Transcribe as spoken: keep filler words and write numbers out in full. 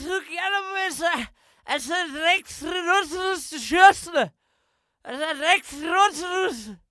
so gerne wissen, als ein Rex Rhinoceros zu schießen. Als ein Rex Rhinoceros.